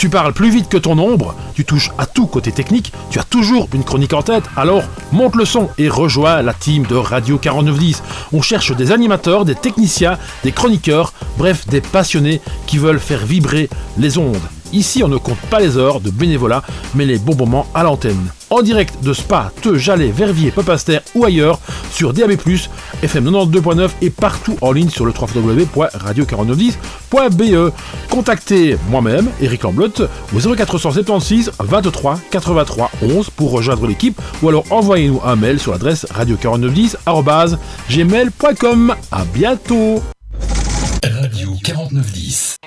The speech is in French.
Tu parles plus vite que ton ombre, tu touches à tout côté technique, tu as toujours une chronique en tête, alors monte le son et rejoins la team de Radio 4910. On cherche des animateurs, des techniciens, des chroniqueurs, bref des passionnés qui veulent faire vibrer les ondes. Ici, on ne compte pas les heures de bénévolat, mais les bons moments à l'antenne. En direct de Spa, Teux, Jalais, Verviers, Popastère ou ailleurs, sur DAB+, FM 92.9 et partout en ligne sur le www.radio4910.be. Contactez moi-même, Eric Lamblotte, au 0476 23 83 11 pour rejoindre l'équipe ou alors envoyez-nous un mail sur l'adresse radio4910@gmail.com. À bientôt. Radio 4910.